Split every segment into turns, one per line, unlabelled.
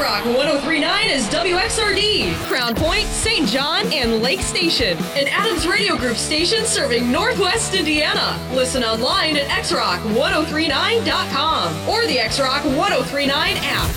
X-Rock 103.9 is WXRD, Crown Point, St. John, and Lake Station. An Adams Radio Group station serving Northwest Indiana. Listen online at xrock1039.com or the X-Rock 1039 app.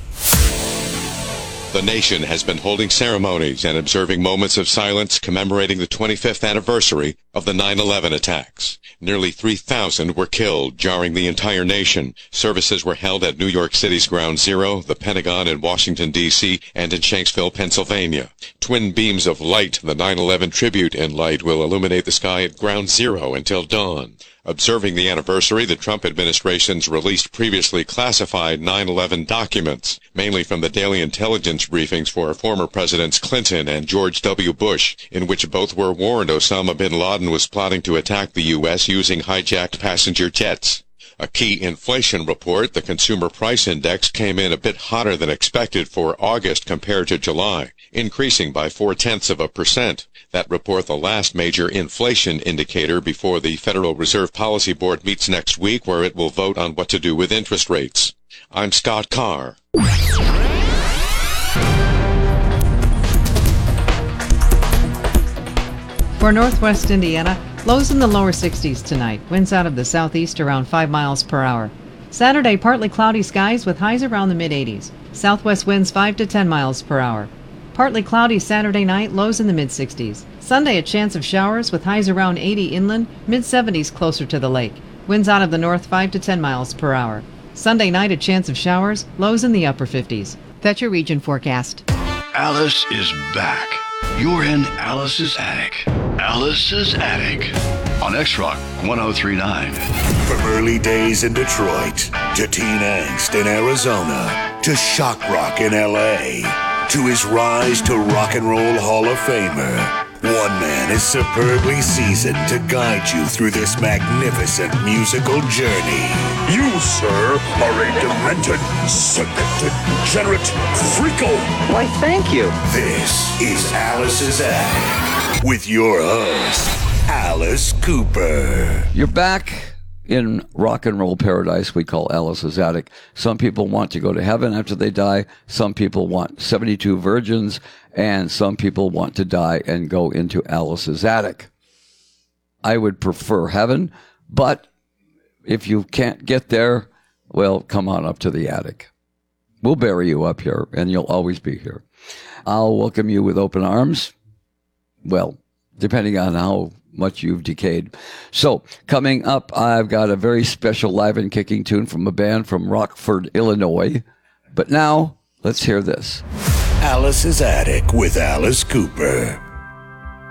The nation has been holding ceremonies and observing moments of silence commemorating the 25th anniversary of the 9/11 attacks. Nearly 3,000 were killed, jarring the entire nation. Services were held at New York City's Ground Zero, the Pentagon in Washington, D.C., and in Shanksville, Pennsylvania. Twin beams of light, the 9/11 tribute in light, will illuminate the sky at Ground Zero until dawn. Observing the anniversary, the Trump administration's released previously classified 9/11 documents, mainly from the daily intelligence briefings for former Presidents Clinton and George W. Bush, in which both were warned Osama bin Laden was plotting to attack the U.S. using hijacked passenger jets. A key inflation report, the Consumer Price Index, came in a bit hotter than expected for August compared to July, increasing by 0.4%. That report, the last major inflation indicator before the Federal Reserve Policy Board meets next week, where it will vote on what to do with interest rates. I'm Scott Carr.
For Northwest Indiana, lows in the lower 60s tonight. Winds out of the southeast around 5 miles per hour. Saturday, partly cloudy skies with highs around the mid-80s. Southwest winds 5 to 10 miles per hour. Partly cloudy Saturday night, lows in the mid-60s. Sunday, a chance of showers with highs around 80 inland, mid-70s closer to the lake. Winds out of the north 5 to 10 miles per hour. Sunday night, a chance of showers, lows in the upper 50s. That's your region forecast.
Alice is back. You're in Alice's Attic. Alice's Attic on X-Rock 103.9.
From early days in Detroit to teen angst in Arizona to shock rock in L.A. to his rise to Rock and Roll Hall of Famer, one man is superbly seasoned to guide you through this magnificent musical journey.
You, sir, are a demented, degenerate freako.
Why, thank you.
This is Alice's Attic with your host, Alice Cooper.
You're back in rock and roll paradise we call Alice's Attic. Some people want to go to heaven after they die. Some people want 72 virgins. And some people want to die and go into Alice's Attic. I would prefer heaven, but if you can't get there, well, come on up to the attic. We'll bury you up here, and you'll always be here. I'll welcome you with open arms. Well, depending on how much you've decayed. So, coming up, I've got a very special live and kicking tune from a band from Rockford, Illinois. But now, let's hear this.
Alice's Attic with Alice Cooper.